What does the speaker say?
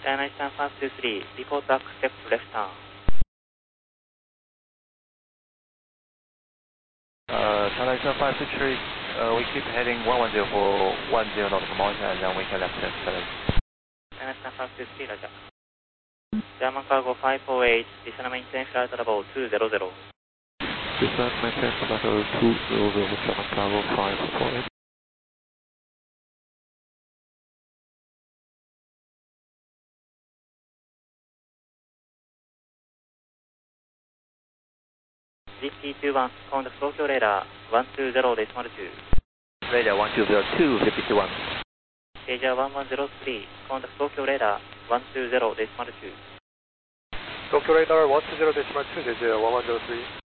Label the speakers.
Speaker 1: China Eastern 523, report accept left turn.
Speaker 2: China Eastern 523, we keep heading 110 for 10 knots promotion and then we can left turn 7.
Speaker 1: China Eastern 523, Roger. German cargo 548, descend maintain flight level 200.
Speaker 2: Descend maintain flight level 200, German cargo 548.
Speaker 1: GP21, contact Tokyo radar 120.2.
Speaker 2: Radar 1202, 5021.
Speaker 1: Asia 1103, contact Tokyo radar 120.2.
Speaker 3: Tokyo radar 120.2, Asia 1103.